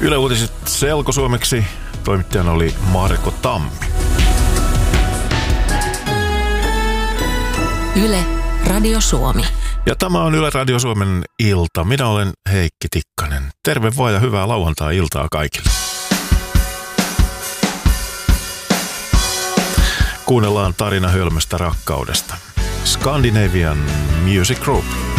Yle Uutiset selkosuomeksi. Toimittajana oli Marko Tammi. Yle Radio Suomi. Ja tämä on Yle Radio Suomen ilta. Minä olen Heikki Tikkanen. Terve vaan ja hyvää lauantai-iltaa kaikille. Kuunnellaan tarina hölmöstä rakkaudesta. Scandinavian Music Group.